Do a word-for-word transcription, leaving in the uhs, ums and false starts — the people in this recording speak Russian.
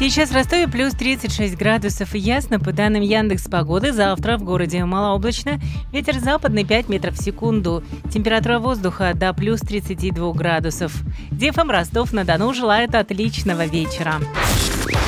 Сейчас в Ростове плюс тридцать шесть градусов и ясно. По данным Яндекс.Погоды, завтра в городе малооблачно. Ветер западный пять метров в секунду. Температура воздуха до плюс тридцати двух градусов. ди эф эм Ростов-на-Дону желает отличного вечера.